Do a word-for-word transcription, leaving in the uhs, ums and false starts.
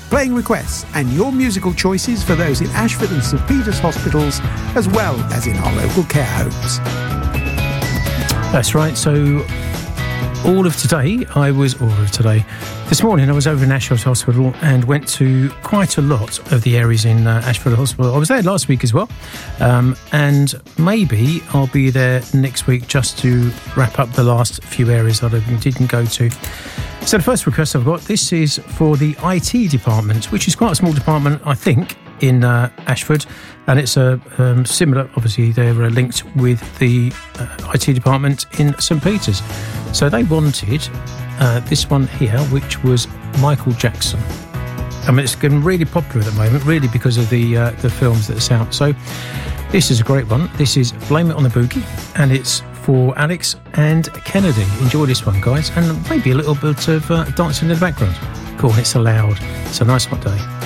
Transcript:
playing requests and your musical choices for those in Ashford and St Peter's hospitals, as well as in our local care homes. That's right. So all of today, I was all of today. This morning, I was over in Ashford Hospital and went to quite a lot of the areas in uh, Ashford Hospital. I was there last week as well, um, and maybe I'll be there next week just to wrap up the last few areas that I didn't go to. So the first request I've got, this is for the I T department, which is quite a small department, I think, in uh, Ashford, and it's a um, similar, obviously they're uh, linked with the uh, I T department in St Peter's. So they wanted uh, this one here, which was Michael Jackson. I mean, it's getting really popular at the moment, really because of the uh, the films that's out. So this is a great one. This is Blame It on the Boogie, and it's for Alex and Kennedy. Enjoy this one, guys, and maybe a little bit of uh, dancing in the background. Cool, it's allowed. It's a nice hot day.